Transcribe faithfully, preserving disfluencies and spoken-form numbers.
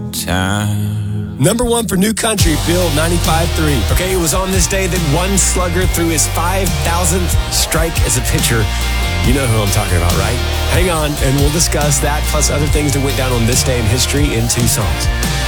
time. Number one for New Country, Bill ninety-five three. Okay, it was on this day that one slugger threw his five thousandth strike as a pitcher. You know who I'm talking about, right? Hang on, and we'll discuss that plus other things that went down on this day in history in two songs.